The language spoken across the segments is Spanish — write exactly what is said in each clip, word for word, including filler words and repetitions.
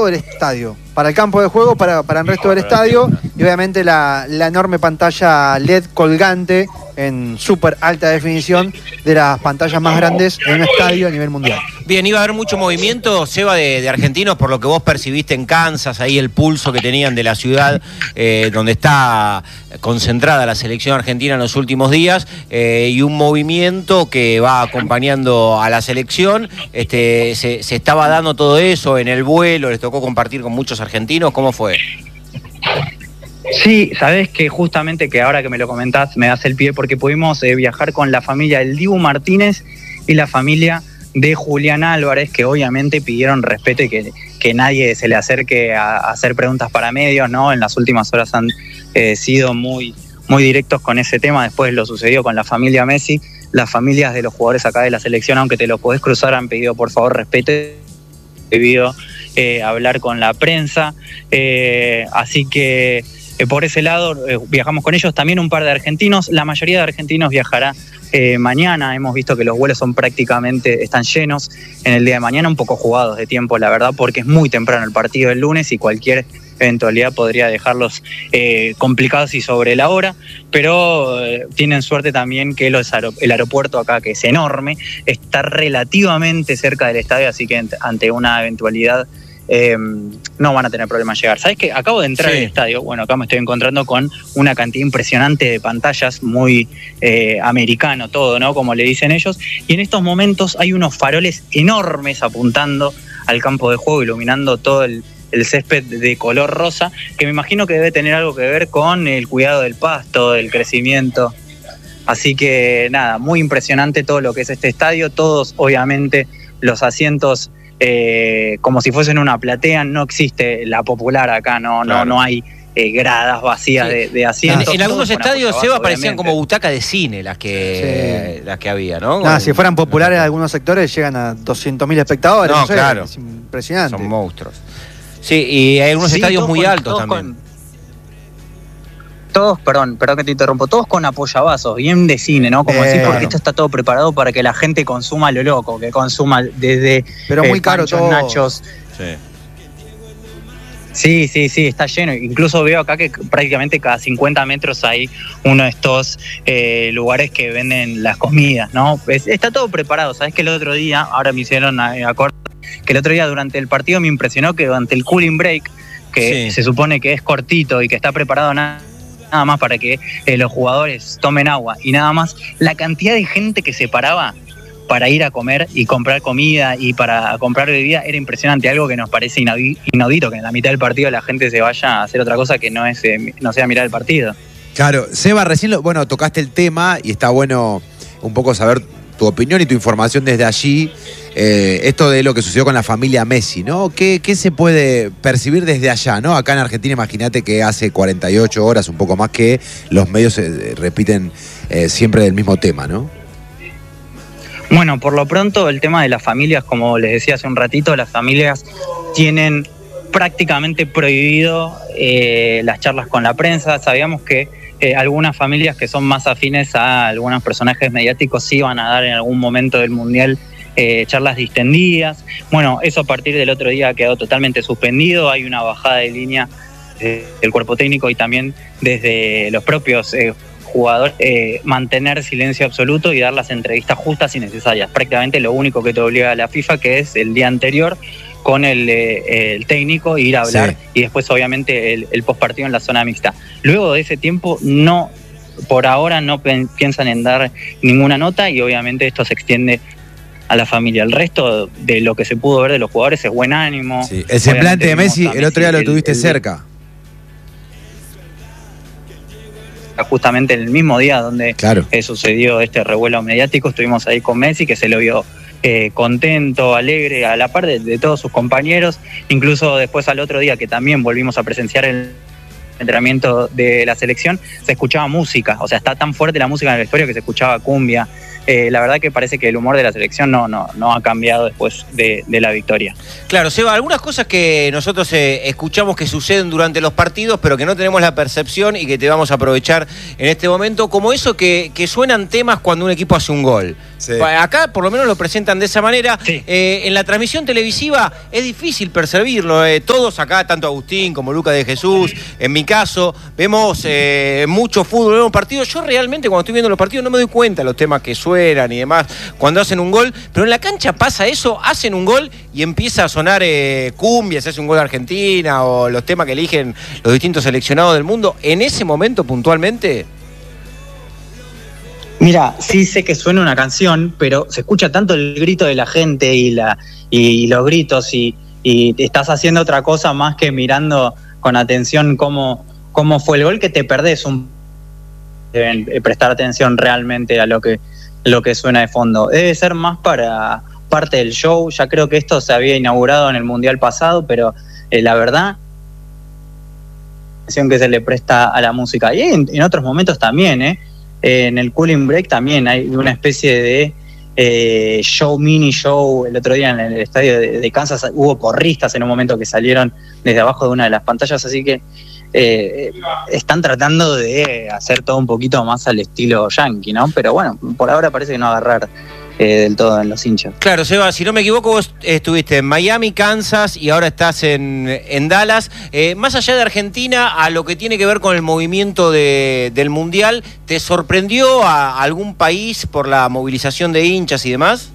todo el estadio. Para el campo de juego, para, para el resto del estadio. Y obviamente la, la enorme pantalla L E D colgante en súper alta definición, de las pantallas más grandes en un estadio a nivel mundial. Bien, iba a haber mucho movimiento, Seba, de, de argentinos, por lo que vos percibiste en Kansas, ahí el pulso que tenían de la ciudad eh, donde está concentrada la selección argentina en los últimos días, eh, y un movimiento que va acompañando a la selección. Este, se, se estaba dando todo eso en el vuelo, les tocó compartir con muchos argentinos. ¿Cómo fue? Sí, sabés que justamente que ahora que me lo comentás me das el pie, porque pudimos eh, viajar con la familia del Dibu Martínez y la familia de Julián Álvarez, que obviamente pidieron respeto y que, que nadie se le acerque a, a hacer preguntas para medios, ¿no? En las últimas horas han eh, sido muy, muy directos con ese tema. Después lo sucedió con la familia Messi. Las familias de los jugadores acá de la selección, aunque te lo podés cruzar, han pedido por favor respeto, debido eh, hablar con la prensa. Eh, así que Eh, por ese lado eh, viajamos con ellos, también un par de argentinos. La mayoría de argentinos viajará eh, mañana. Hemos visto que los vuelos son prácticamente, están llenos en el día de mañana, un poco jugados de tiempo, la verdad, porque es muy temprano el partido del lunes y cualquier eventualidad podría dejarlos eh, complicados y sobre la hora, pero eh, tienen suerte también que los aer- el aeropuerto acá, que es enorme, está relativamente cerca del estadio, así que ante una eventualidad Eh, no van a tener problema en llegar. ¿Sabés qué? Acabo de entrar sí. al estadio. Bueno, acá me estoy encontrando con una cantidad impresionante de pantallas, muy eh, americano todo, ¿no? Como le dicen ellos. Y en estos momentos hay unos faroles enormes apuntando al campo de juego, iluminando todo el, el césped de color rosa, que me imagino que debe tener algo que ver con el cuidado del pasto, del crecimiento. Así que nada, muy impresionante todo lo que es este estadio. Todos, obviamente, los asientos Eh, como si fuesen una platea. No existe la popular acá, no, claro. no, no hay eh, gradas vacías sí. de, de asientos. En, en algunos estadios, Seba, parecían como butacas de cine las que, sí. las que había, ¿no? Nah, si fueran populares no. algunos sectores llegan a doscientos mil espectadores. No, no sé, claro. Es impresionante. Son monstruos. Sí, y hay algunos sí, estadios muy con, altos también. Con... Todos, perdón, perdón que te interrumpo, todos con apoyavasos, bien de cine, ¿no? Como eh, decir, porque claro. esto está todo preparado para que la gente consuma lo loco, que consuma desde Pero muy eh, caro panchos, todo. nachos. Sí. Sí, sí, sí, está lleno. Incluso veo acá que prácticamente cada cincuenta metros hay uno de estos eh, lugares que venden las comidas, ¿no? Es, está todo preparado. Sabés que el otro día, ahora me hicieron acordar, que el otro día durante el partido me impresionó que durante el cooling break, que sí. se supone que es cortito y que está preparado nada nada más para que eh, los jugadores tomen agua y nada más, la cantidad de gente que se paraba para ir a comer y comprar comida y para comprar bebida era impresionante, algo que nos parece inaudito, que en la mitad del partido la gente se vaya a hacer otra cosa que no es eh, no sea mirar el partido. Claro, Seba, recién lo, bueno, tocaste el tema y está bueno un poco saber tu opinión y tu información desde allí. Eh, esto de lo que sucedió con la familia Messi, ¿no? ¿Qué, qué se puede percibir desde allá, ¿no? Acá en Argentina, imagínate que hace cuarenta y ocho horas, un poco más, que los medios eh, repiten eh, siempre del mismo tema, ¿no? Bueno, por lo pronto el tema de las familias, como les decía hace un ratito, las familias tienen prácticamente prohibido eh, las charlas con la prensa. Sabíamos que eh, algunas familias que son más afines a algunos personajes mediáticos sí van a dar en algún momento del Mundial Eh, charlas distendidas. Bueno, eso a partir del otro día ha quedado totalmente suspendido. Hay una bajada de línea eh, del cuerpo técnico y también desde los propios eh, jugadores, eh, mantener silencio absoluto y dar las entrevistas justas y necesarias. Prácticamente lo único que te obliga a la FIFA, que es el día anterior con el, eh, el técnico, ir a hablar sí. y después obviamente el, el postpartido en la zona mixta. Luego de ese tiempo no, por ahora no piensan en dar ninguna nota y obviamente esto se extiende a la familia. El resto de lo que se pudo ver de los jugadores es buen ánimo. Sí. El semblante de Messi, el otro día lo tuviste el, el, cerca. Justamente en el mismo día donde claro. eh, sucedió este revuelo mediático, estuvimos ahí con Messi, que se lo vio eh, contento, alegre, a la par de, de todos sus compañeros. Incluso después al otro día, que también volvimos a presenciar el entrenamiento de la selección, se escuchaba música. O sea, está tan fuerte la música en el vestuario que se escuchaba cumbia. Eh, la verdad que parece que el humor de la selección no, no, no ha cambiado después de, de la victoria. Claro, Seba, algunas cosas que nosotros eh, escuchamos que suceden durante los partidos, pero que no tenemos la percepción y que te vamos a aprovechar en este momento, como eso que, que suenan temas cuando un equipo hace un gol. Sí. Acá por lo menos lo presentan de esa manera. Sí. Eh, en la transmisión televisiva es difícil percibirlo. Eh, todos acá, tanto Agustín como Lucas de Jesús, en mi caso, vemos eh, mucho fútbol, vemos partidos. Yo realmente cuando estoy viendo los partidos no me doy cuenta de los temas que suenan y demás cuando hacen un gol. Pero en la cancha pasa eso, hacen un gol y empieza a sonar eh, cumbia, se hace un gol de Argentina o los temas que eligen los distintos seleccionados del mundo. En ese momento puntualmente... Mira, sí sé que suena una canción, pero se escucha tanto el grito de la gente y la y los gritos y, y estás haciendo otra cosa más que mirando con atención cómo, cómo fue el gol, que te perdés un deben prestar atención realmente a lo que lo que suena de fondo. Debe ser más para parte del show. Ya creo que esto se había inaugurado en el Mundial pasado, pero eh, la verdad que se le presta a la música y en, en otros momentos también, ¿eh? En el Cooling Break también hay una especie de eh, show, mini show. El otro día en el estadio de, de Kansas hubo porristas en un momento que salieron desde abajo de una de las pantallas, así que eh, están tratando de hacer todo un poquito más al estilo yankee, ¿no? Pero bueno, por ahora parece que no agarrar eh, del todo en los hinchas. Claro, Seba, si no me equivoco, vos estuviste en Miami, Kansas y ahora estás en, en Dallas. Eh, más allá de Argentina, a lo que tiene que ver con el movimiento de, del Mundial, ¿te sorprendió a algún país por la movilización de hinchas y demás?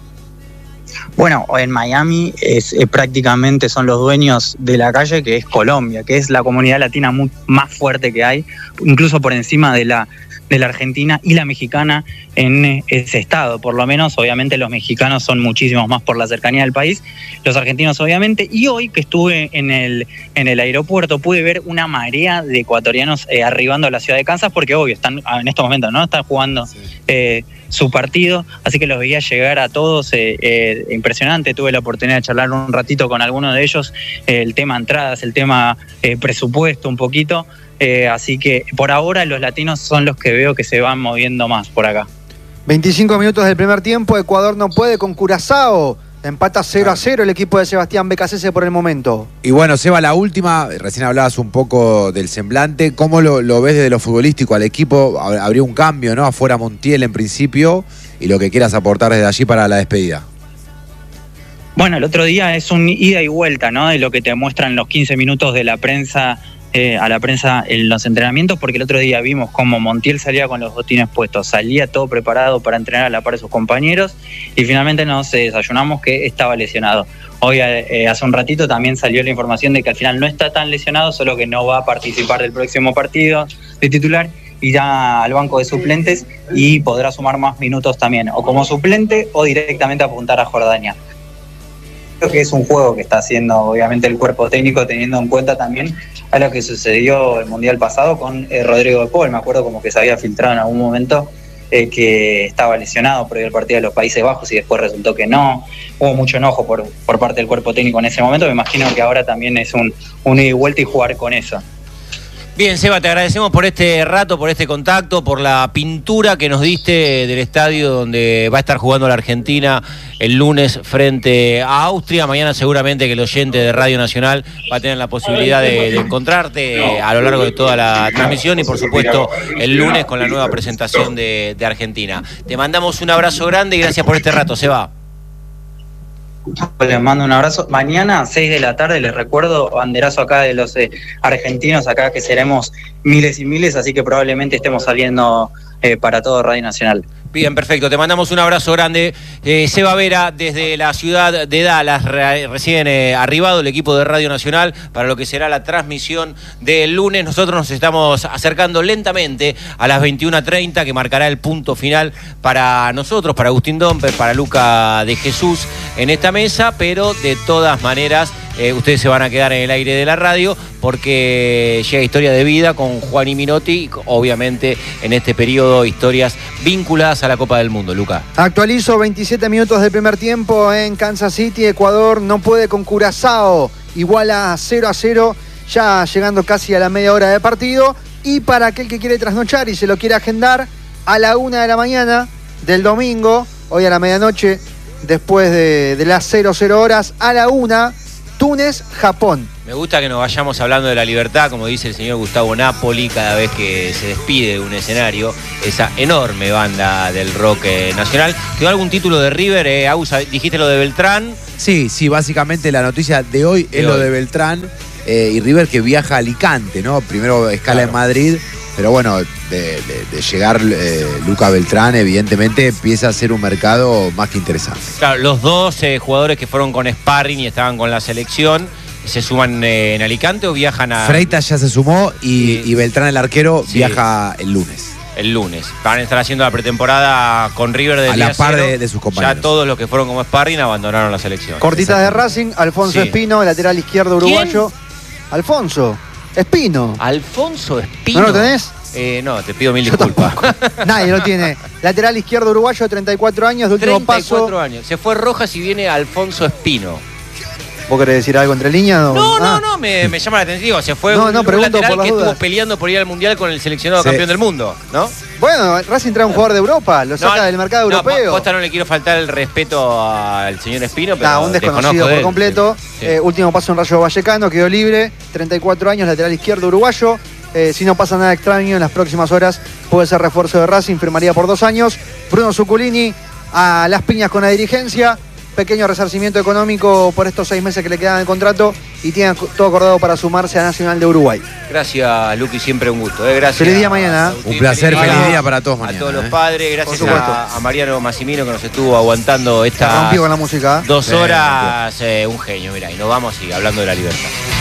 Bueno, en Miami es, eh, prácticamente son los dueños de la calle, que es Colombia, que es la comunidad latina muy, más fuerte que hay, incluso por encima de la de la argentina y la mexicana en ese estado. Por lo menos, obviamente, los mexicanos son muchísimos más por la cercanía del país, los argentinos obviamente, y hoy que estuve en el, en el aeropuerto pude ver una marea de ecuatorianos eh, arribando a la ciudad de Kansas, porque obvio, están en estos momentos, ¿no? Están jugando sí. eh, su partido, así que los veía llegar a todos, eh, eh, impresionante. Tuve la oportunidad de charlar un ratito con algunos de ellos, eh, el tema entradas, el tema eh, presupuesto un poquito. Eh, así que por ahora los latinos son los que veo que se van moviendo más por acá. veinticinco minutos del primer tiempo, Ecuador no puede con Curazao. Empata cero a cero el equipo de Sebastián Becasese por el momento. Y bueno, Seba, la última, recién hablabas un poco del semblante. ¿Cómo lo, lo ves desde lo futbolístico al equipo? Habría un cambio, ¿no? Afuera Montiel en principio, y lo que quieras aportar desde allí para la despedida. Bueno, el otro día es un ida y vuelta, ¿no? De lo que te muestran los quince minutos de la prensa. Eh, a la prensa en los entrenamientos, porque el otro día vimos cómo Montiel salía con los botines puestos, salía todo preparado para entrenar a la par de sus compañeros y finalmente nos desayunamos que estaba lesionado. Hoy eh, hace un ratito también salió la información de que al final no está tan lesionado, solo que no va a participar del próximo partido de titular, irá al banco de suplentes y podrá sumar más minutos también, o como suplente o directamente apuntar a Jordania. Creo que es un juego que está haciendo obviamente el cuerpo técnico, teniendo en cuenta también a lo que sucedió el Mundial pasado con eh, Rodrigo de Paul. Me acuerdo como que se había filtrado en algún momento eh, que estaba lesionado previo al partido de los Países Bajos y después resultó que no. Hubo mucho enojo por, por parte del cuerpo técnico en ese momento. Me imagino que ahora también es un, un ida y vuelta y jugar con eso. Bien, Seba, te agradecemos por este rato, por este contacto, por la pintura que nos diste del estadio donde va a estar jugando la Argentina el lunes frente a Austria. Mañana seguramente que el oyente de Radio Nacional va a tener la posibilidad de, de encontrarte a lo largo de toda la transmisión y por supuesto el lunes con la nueva presentación de, de Argentina. Te mandamos un abrazo grande y gracias por este rato, Seba. Les mando un abrazo. Mañana, seis de la tarde, les recuerdo, banderazo acá de los eh, argentinos, acá que seremos miles y miles, así que probablemente estemos saliendo eh, para todo Radio Nacional. Bien, perfecto. Te mandamos un abrazo grande. Eh, Seba Vera, desde la ciudad de Dallas, re recién eh, arribado el equipo de Radio Nacional para lo que será la transmisión del lunes. Nosotros nos estamos acercando lentamente a las veintiuna treinta, que marcará el punto final para nosotros, para Agustín Dompe, para Luca de Jesús en esta mesa, pero de todas maneras eh, ustedes se van a quedar en el aire de la radio porque llega Historia de Vida con Juan y Minotti, obviamente en este periodo historias vinculadas a la Copa del Mundo. Luca. Actualizo veintisiete minutos del primer tiempo en Kansas City. Ecuador no puede con Curazao, igual a cero a cero, ya llegando casi a la media hora de partido. Y para aquel que quiere trasnochar y se lo quiere agendar, a la una de la mañana del domingo, hoy a la medianoche, después de, de las cero cero horas, a la una, Túnez, Japón. Me gusta que nos vayamos hablando de la libertad, como dice el señor Gustavo Napoli, cada vez que se despide de un escenario, esa enorme banda del rock eh, nacional. ¿Quedó algún título de River? Eh, Agus, dijiste lo de Beltrán. Sí, sí, básicamente la noticia de hoy De es hoy. lo de Beltrán eh, y River que viaja a Alicante, ¿no? Primero escala Claro. en Madrid, pero bueno, de, de- de llegar eh, Luca Beltrán, evidentemente empieza a ser un mercado más que interesante. Claro, los dos eh, jugadores que fueron con sparring y estaban con la selección, ¿se suman eh, en Alicante o viajan a Freitas ya se sumó y, Sí. y Beltrán, el arquero, Sí. viaja el lunes. el lunes? Van a estar haciendo la pretemporada con River de A la par de- de sus compañeros. Ya todos los que fueron como sparring abandonaron la selección. Cortitas de Racing, Alfonso Sí. Espino, lateral izquierdo uruguayo. Alfonso Espino. Alfonso Espino. ¿No lo tenés? Eh, no, te pido mil Yo disculpas. Nadie lo tiene. Lateral izquierdo uruguayo, treinta y cuatro años, de último treinta y cuatro paso. años. Se fue Rojas y viene Alfonso Espino. ¿Vos querés decir algo entre líneas? o- No, no, Ah. no, me, me llama la atención. Digo, se fue No, un, no, un pregunto lateral por las que dudas. estuvo peleando por ir al Mundial con el seleccionado Sí. campeón del mundo, ¿no? Bueno, Racing trae un jugador de Europa, lo saca No, del mercado no, europeo. posta no le quiero faltar el respeto al señor Espino, pero Nah, un desconozco desconocido de por él. completo. Sí. Eh, último paso en Rayo Vallecano, quedó libre. treinta y cuatro años, lateral izquierdo uruguayo. Eh, si no pasa nada extraño, en las próximas horas puede ser refuerzo de Racing, firmaría por dos años. Bruno Zuculini a las piñas con la dirigencia. Pequeño resarcimiento económico por estos seis meses que le quedan de contrato y tiene todo acordado para sumarse a Nacional de Uruguay. Gracias, Luqui, siempre un gusto. ¿eh? Gracias. Feliz día mañana. Agustín, Un placer, día. feliz día para todos A mañana, todos los ¿eh? padres, gracias Por supuesto. a, a Mariano Massimino que nos estuvo aguantando Se estas rompió con la música. dos Sí, horas. Eh, un genio, mira, y nos vamos y hablando de la libertad.